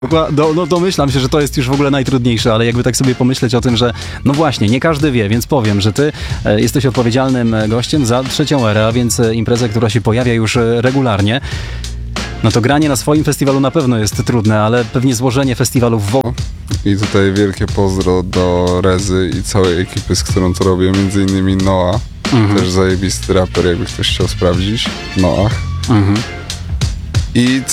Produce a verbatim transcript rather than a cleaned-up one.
Do, no domyślam się, że to jest już w ogóle najtrudniejsze, ale jakby tak sobie pomyśleć o tym, że no właśnie, nie każdy wie, więc powiem, że ty e, jesteś odpowiedzialnym gościem za Trzecią Erę, a więc e, imprezę, która się pojawia już e, regularnie. No to granie na swoim festiwalu na pewno jest trudne, ale pewnie złożenie festiwalów w ogóle. I tutaj wielkie pozdro do Rezy i całej ekipy, z którą to robię, między innymi Noah, mhm. też zajebisty raper, jakby ktoś chciał sprawdzić, Noah. Mhm. I